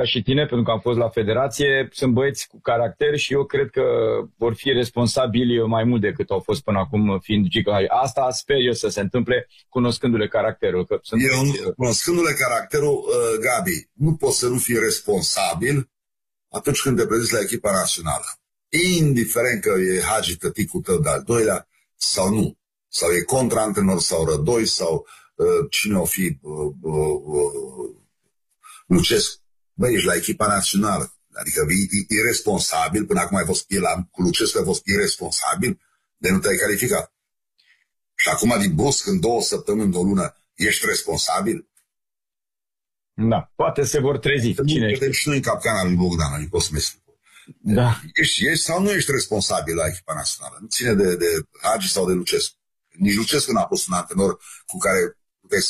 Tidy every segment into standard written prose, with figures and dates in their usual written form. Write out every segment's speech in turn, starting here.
ca și tine, pentru că am fost la federație, sunt băieți cu caracter și eu cred că vor fi responsabili mai mult decât au fost până acum, fiind gigahași. Asta sper eu să se întâmple, cunoscându-le caracterul. Că sunt cunoscându-le caracterul, Gabi, nu poți să nu fii responsabil atunci când te prezinți la echipa națională. Indiferent că e Hagi tăticul tău de-al doilea sau nu. Sau e contra-antrenor sau Rădoi sau cine o fi Lucescu. Băi, ești la echipa națională. Adică e irresponsabil, până acum ai fost cu Lucescu ai fost irresponsabil de nu te-ai calificat. Și acum din brusc în 2 săptămâni, o lună, ești responsabil? Da, poate se vor trezi. Cine știe? Și nu în capcana lui Bogdan, adică Cosmescu. Da. Ești sau nu ești responsabil la echipa națională? Nu ține de Hagi sau de Lucescu. Nici Lucescu n-a fost un antrenor cu care puteai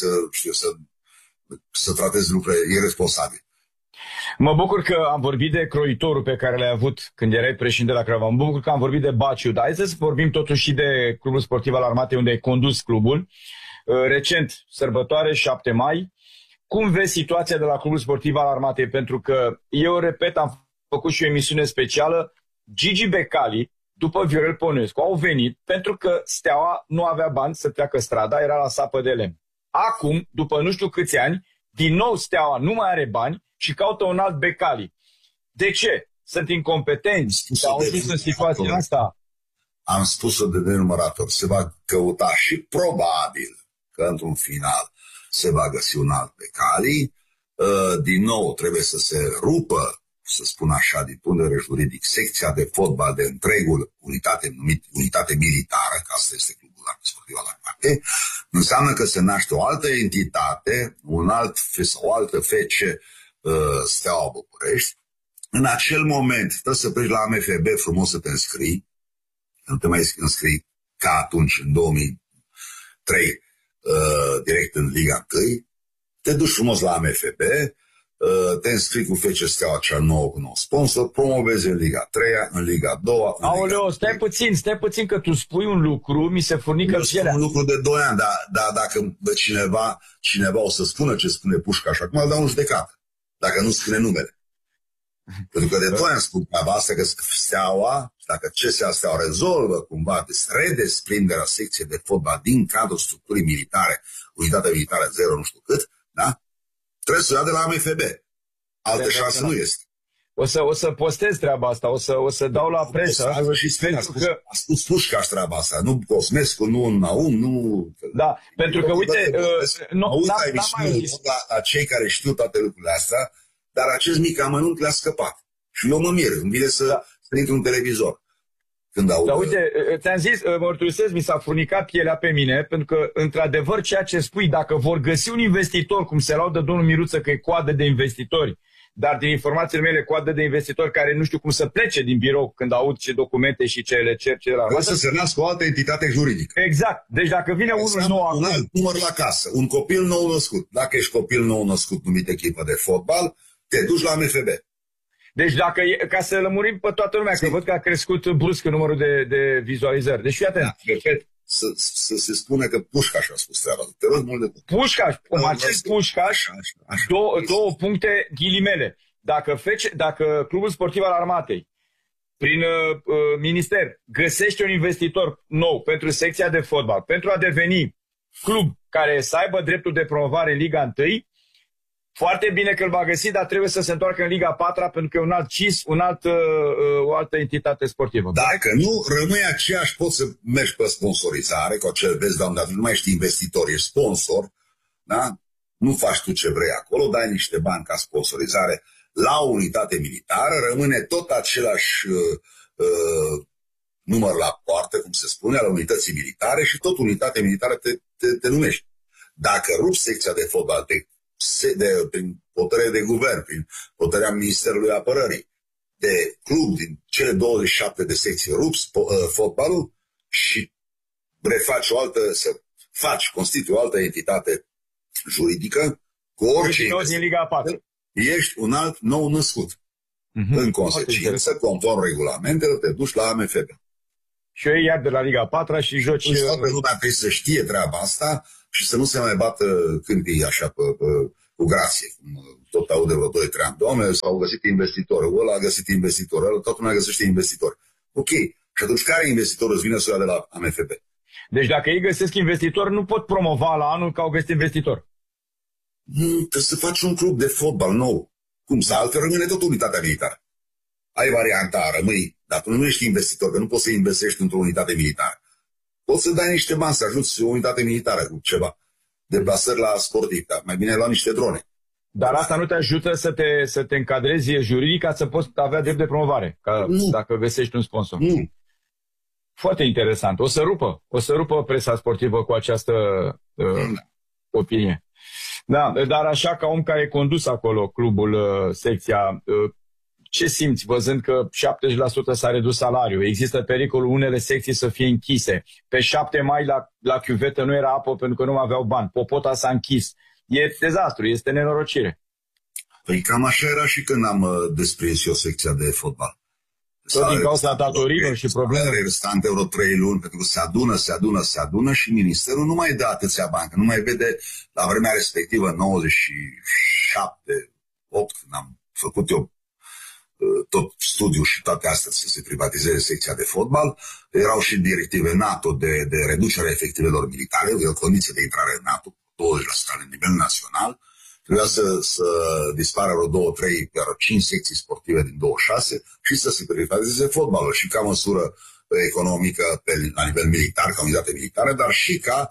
să tratezi lucrurile irresponsabil. Mă bucur că am vorbit de croitorul pe care l-ai avut când erai președinte la Craiova. Mă bucur că am vorbit de Baciu, dar hai să vorbim totuși și de Clubul Sportiv al Armatei, unde ai condus clubul. Recent, sărbătoare, 7 mai. Cum vezi situația de la Clubul Sportiv al Armatei? Pentru că, eu repet, am făcut și o emisiune specială. Gigi Becali, după Viorel Păunescu, au venit pentru că Steaua nu avea bani să treacă strada, era la sapă de lemn. Acum, după nu știu câți ani, din nou Steaua nu mai are bani și caută un alt Becali. De ce? Sunt incompetenți? S-au ajuns în situația asta? Am spus-o de nenumărat ori. Se va căuta și probabil că într-un final se va găsi un alt Becali. Din nou trebuie să se rupă, să spun așa, din punct de vedere juridic, secția de fotbal de întregul unitate militară, că asta este Clubul Sportiv al Armatei. Înseamnă că se naște o altă entitate, o altă fece, Steaua București. În acel moment trebuie să pleci la AMFB frumos să te înscrii. Nu te mai înscrii ca atunci, în 2003, direct în Liga 1. Te duci frumos la AMFB, te înscrii cu FC Steaua cea nouă cu nou sponsor, promovezi în Liga 3, în Liga 2. Aoleo, stai puțin că tu spui un lucru, mi se furnică pielea. Un lucru de 2 ani, dar dacă cineva o să spună ce spune Pușca și acum îl dau în judecată, dacă nu scrie numele. Pentru că de 2 ani spun treaba asta, că Steaua, dacă CSA Steaua rezolvă cumva redesprinderea secției de fotbal din cadrul structurii militare, unitatea militară 0 nu știu cât, da? Trebuie să ia de la AMFB. Altă șansă nu este. O să postez treaba asta, o să dau la presă. A spus Pușca treaba asta, nu Cosmescu, nu Naum, nu... Da, pentru că, uite... la cei care știu toate lucrurile astea, dar acest mic amănunt le-a scăpat. Și eu mă mir, îmi vine să intru un televizor. Dar uite, ți-am zis, mărturisesc, mi s-a furnicat pielea pe mine, pentru că, într-adevăr, ceea ce spui, dacă vor găsi un investitor, cum se laudă domnul Miruță, că e coadă de investitori, dar din informațiile mele, coadă de investitori care nu știu cum să plece din birou când aud ce documente și ce le cer, ce la armată. Să se nască o altă entitate juridică. Exact. Deci dacă vine unul nou acum... Un alt număr la casă, un copil nou născut. Dacă ești copil nou născut numit echipă de fotbal, te duci la MFB. Deci dacă ca să lămurim pe toată lumea, că văd că a crescut brusc numărul de vizualizări. Deci fii atent. Repet, să se spune că Pușcaș a spus treaba. Te rog mult de Pușcaș, acest Pușcaș, două puncte ghilimele. Dacă Clubul Sportiv al Armatei, prin minister, găsește un investitor nou pentru secția de fotbal, pentru a deveni club care să aibă dreptul de promovare în Liga 1, foarte bine că îl va găsi, dar trebuie să se întoarcă în Liga 4 pentru că e un alt CIS, o altă entitate sportivă. Dacă nu rămâi aceeași, poți să mergi pe sponsorizare, cu acel vezi, doamne, nu mai ești investitor, ești sponsor, da? Nu faci tu ce vrei acolo, dai niște bani ca sponsorizare la o unitate militară, rămâne tot același număr la poartă, cum se spune, al unității militare și tot unitate militară te numești. Dacă rupi secția de fotbal prin putere de guvern, prin puterea Ministerului Apărării, de club din cele 27 de secții, rupi fotbalul și refaci constitui o altă entitate juridică cu orice din Liga 4. Ești un alt nou născut. În consecință, conform regulamentelor, te duci la AMFB. Și eu iar de la Liga 4 și joci... Toată lumea trebuie să știe treaba asta și să nu se mai bată câmpii așa cu grație, cum tot aude vreo 2-3 ani. Doamne, s-au găsit investitori, ăla a găsit investitori, ăla toată lumea găsește investitori. Ok, și atunci care investitor îți vine să ia de la AMFB? Deci dacă ei găsesc investitor, nu pot promova la anul că au găsit investitor. Nu, trebuie să faci un club de fotbal nou. Cum să altfel rămâne tot unitatea militară. Ai varianta, rămâi, dar tu nu ești investitor, că nu poți să investești într-o unitate militară. Poți să dai niște bani să ajuți o unitate militară cu ceva. Deplasări la sportiv, dar mai bine lua niște drone. Dar asta nu te ajută să te încadrezi juridic ca să poți avea drept de promovare, dacă găsești un sponsor. Nu. Foarte interesant. O să rupă presa sportivă cu această opinie. Da, dar așa ca om care a condus acolo clubul, secția, ce simți văzând că 70% s-a redus salariul? Există pericolul unele secții să fie închise. Pe 7 mai la chiuvetă nu era apă pentru că nu aveau bani. Popota s-a închis. E dezastru, este nenorocire. Păi cam așa era și când am desprins eu secția de fotbal. Tot din cauza datorilor și probleme. Restante vreo 3 luni, pentru că se adună și ministerul nu mai dă atâția bani, că nu mai vede la vremea respectivă, 97, 8, când am făcut eu tot studiul și toate astea să se privatizeze secția de fotbal, erau și directive NATO de reducere a efectivelor militare, o condiție de intrare în NATO, 20% la nivel național. Trebuia să dispară vreo 2, 3, chiar 5 secții sportive din 26 și să se privatizeze fotbalul și ca măsură economică la nivel militar, ca unitate militară, dar și ca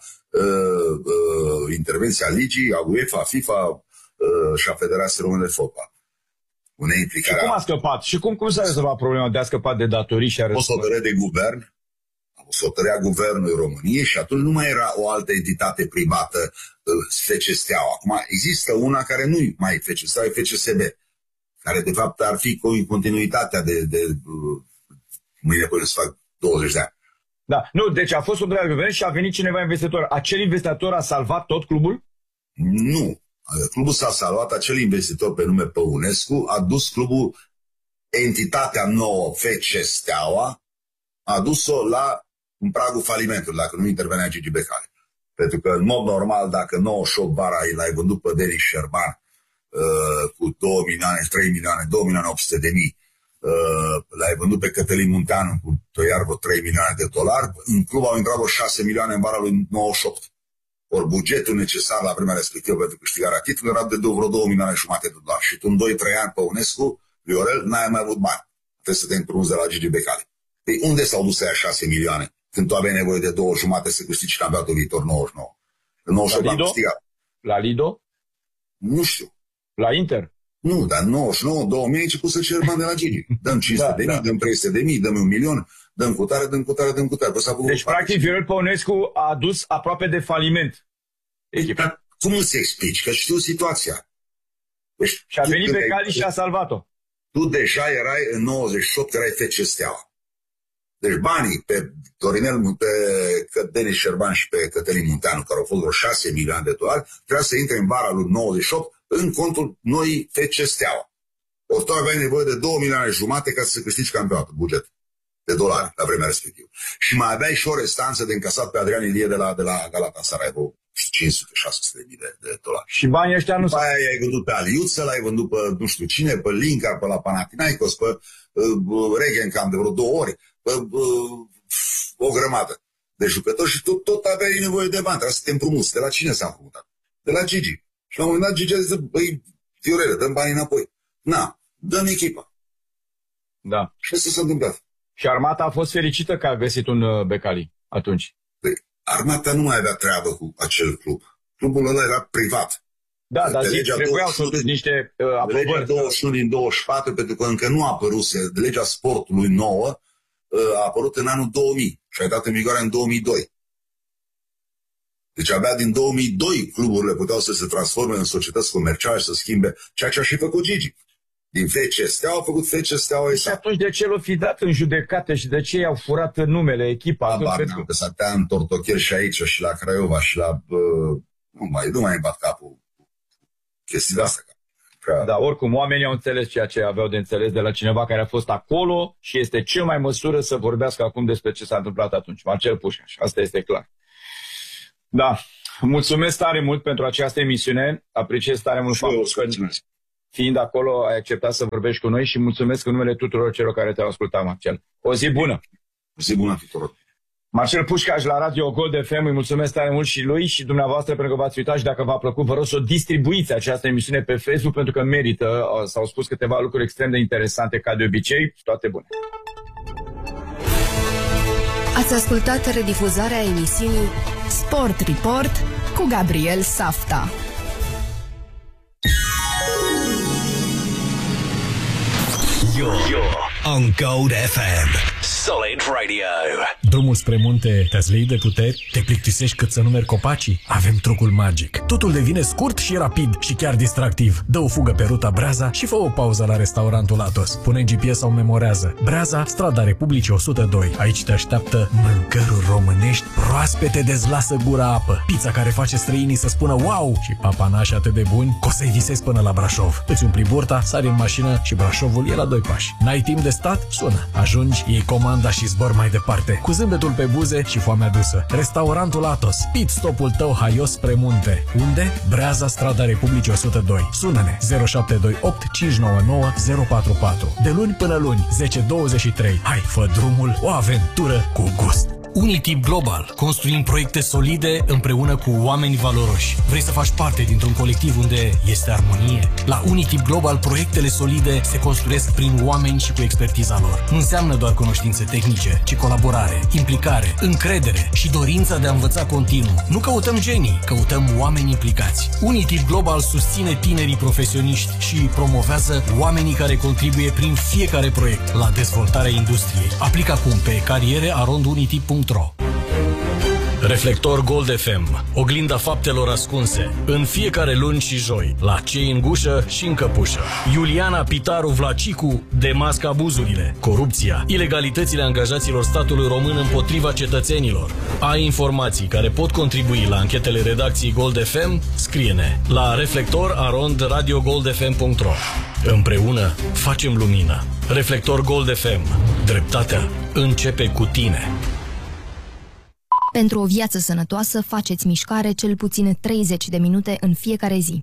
intervenția ligii, a UEFA, FIFA și a Federației Române de Fotbal. Și cum a scăpat? Și cum s-a rezolvat problema de a scăpat de datorii și a răspuns? O hotărâre de guvern, o hotărârea Guvernului României și atunci nu mai era o altă entitate privată, FC Steaua. Acum există una care nu-i mai FC Steaua, e FCSB, care de fapt ar fi cu continuitatea de mâine până să fac 20 de ani. Da, nu, deci a fost o hotărâre de guvern și a venit cineva investitor. Acel investitor a salvat tot clubul? Nu. Clubul s-a salvat, acel investitor pe nume Păunescu a dus clubul, entitatea nouă FC Steaua, a dus-o în pragul falimentului, dacă nu intervenea Gigi Becali. Pentru că, în mod normal, dacă 98 vara l-ai vândut pe Denis Șerban cu 2 milioane, 3 milioane, 2 milioane 800 de mii, l-ai vândut pe Cătălin Munteanu cu iar vreo 3 milioane de dolari, în club au intrat vreo 6 milioane în vara lui 98. Ori bugetul necesar la vremea respectivă pentru câștigarea titlului era de vreo 2 milioane jumate de dolari. Și tu în 2-3 ani pe Unescu, Viorel, n-ai mai avut bani. Trebuie să te împrumuți de la Gigi Becali. Păi unde s-au dus aia 6 milioane? Când tu aveai nevoie de 2 jumate să câștigi campionatul viitor 99. În 98 am câștigat. La Lido? Nu știu. La Inter? Nu, dar 99, 2000 ai început să cer bani de la Gigi. Dăm 500 de mii, dăm 300 de mii, dăm 1 milion, dăm cu tare, dăm cu tare, dăm cu tare. Deci, practic, Viorel Păunescu a adus aproape de faliment. Dar cum îți explici? Că știu situația. Deci, și a venit Becali și a salvat-o. Tu deja erai în 98, erai FC Steaua. Deci banii pe Denis Șerban și pe Cătălin Munteanu, care au fost vreo 6 milioane de dolari, trebuia să intre în vara lui 98 în contul noi FC Steaua. Ori tu aveai nevoie de 2 milioane jumate ca să câștigi campionatul, buget de dolari la vremea respectivă. Și mai aveai și o restanță de încasat pe Adrian Ilie de la Galatasaray, 500-600 de mii de dolari. Și banii ăștia nu s-au... ai vândut pe Aliuță, l-ai vândut pe nu știu cine, pe Linkar, pe la Panathinaikos, pe Regencam de vreo 2 ori, pe o grămadă de jucători și tot aveai nevoie de bani. Trebuia să te împrumuți. De la cine s-a împrumutat? De la Gigi. Și la un moment dat Gigi a zis, băi, Fiorele, dăm banii înapoi. Na, dăm echipa. Da. Și asta s-a întâmplat. Și Armata a fost fericită că a găsit un Becali atunci. Armata nu mai avea treabă cu acel club. Clubul ăla era privat. Da, dar trebuiau totuși niște aprobări. Legea 21 din 24, pentru că încă nu a apărut, legea sportului nouă a apărut în anul 2000 și a dat în vigoare în 2002. Deci abia din 2002 cluburile puteau să se transforme în societăți comerciale și să schimbe ceea ce a și făcut Gigi. Din FC Steaua a făcut FC Steaua. Și atunci de ce l-o fi dat în judecată și de ce i-au furat numele, echipa? Că s-a tea în Tortochel și aici și la Craiova și la... Nu mai bat capul chestia asta. Da, oricum, oamenii au înțeles ceea ce aveau de înțeles de la cineva care a fost acolo și este cel mai măsură să vorbească acum despre ce s-a întâmplat atunci. Marcel Pușcaș, asta este clar. Da. Mulțumesc tare mult pentru această emisiune. Apreciez tare mult faptul că, fiind acolo, ai acceptat să vorbești cu noi și mulțumesc în numele tuturor celor care te-au ascultat, Marcel. O zi bună! O zi bună tuturor! Marcel Pușcaș la Radio Gold FM, îi mulțumesc tare mult și lui și dumneavoastră pentru că v-ați uitat și dacă v-a plăcut, vă rog să o distribuiți această emisiune pe Facebook pentru că merită. S-au spus câteva lucruri extrem de interesante ca de obicei. Toate bune! Ați ascultat redifuzarea emisiunii Sport Report cu Gabriel Safta. You're on Gold FM. Solid Radio. Drumul spre munte te-ați leit de puteri? Te plictisești cât să numeri copacii? Avem trucul magic. Totul devine scurt și rapid și chiar distractiv. Dă o fugă pe ruta Breaza și fă o pauză la restaurantul Atos. Pune în GPS sau memorează. Breaza, strada Republicii 102. Aici te așteaptă mâncăruri românești proaspete, dezlasă gura apă. Pizza care face străinii să spună wow și papanași atât de buni că o să-i visezi până la Brașov. Îți umpli burta, sari în mașină și Brașovul e la 2 pași. N-ai timp de stat? Sună. Ajungi, iei comanda și zbor mai departe. Cu zâmbetul pe buze și foamea dusă. Restaurantul Atos. Pit stopul tău haios spre munte. Unde? Breaza, strada Republicii 102. Sună-ne 0728 599 044. De luni până luni, 10-23. Hai, fă drumul, o aventură cu gust. Unitip Global. Construim proiecte solide împreună cu oameni valoroși. Vrei să faci parte dintr-un colectiv unde este armonie? La Unitip Global, proiectele solide se construiesc prin oameni și cu expertiza lor. Nu înseamnă doar cunoștințe tehnice, ci colaborare, implicare, încredere și dorința de a învăța continuu. Nu căutăm genii, căutăm oameni implicați. Unitip Global susține tinerii profesioniști și promovează oamenii care contribuie prin fiecare proiect la dezvoltarea industriei. Aplică acum pe cariere@unitip.ro. Reflector Gold FM, oglinda faptelor ascunse, în fiecare luni și joi, la Cei în gușă și în căpușă. Iuliana Pitaru Vlacicu demască abuzurile, corupția, ilegalitățile angajaților statului român împotriva cetățenilor. Ai informații care pot contribui la anchetele redacției Gold FM? Scrie-ne la reflector@radiogoldfm.ro. Împreună facem lumină. Reflector Gold FM. Dreptatea începe cu tine. Pentru o viață sănătoasă, faceți mișcare cel puțin 30 de minute în fiecare zi.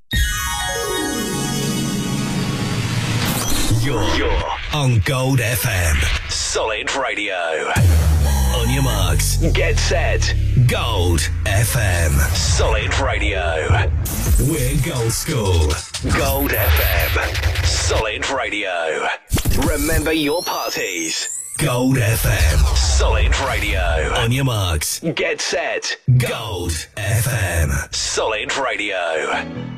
You're on Gold FM. Solid Radio. On your marks, get set. Gold FM. Solid Radio. We're Gold School. Gold FM. Solid Radio. Remember your parties. Gold FM. Solid Radio. On your marks, get set. Gold FM. Solid Radio.